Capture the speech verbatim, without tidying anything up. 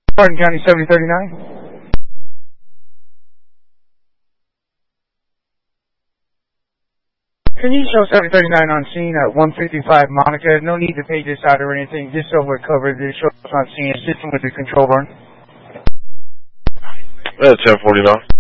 Hardin County seventy thirty-nine. Can you show seventy thirty-nine on scene at one fifty-five Monica? No need to pay this out or anything, just so we're covered. This shows on scene, system with the control barn. Uh, ten forty-nine.